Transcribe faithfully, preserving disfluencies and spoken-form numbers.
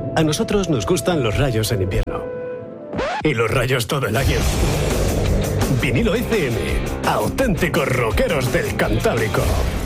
A nosotros nos gustan los rayos en invierno. Y los rayos todo el año. Vinilo F M, auténticos rockeros del Cantábrico.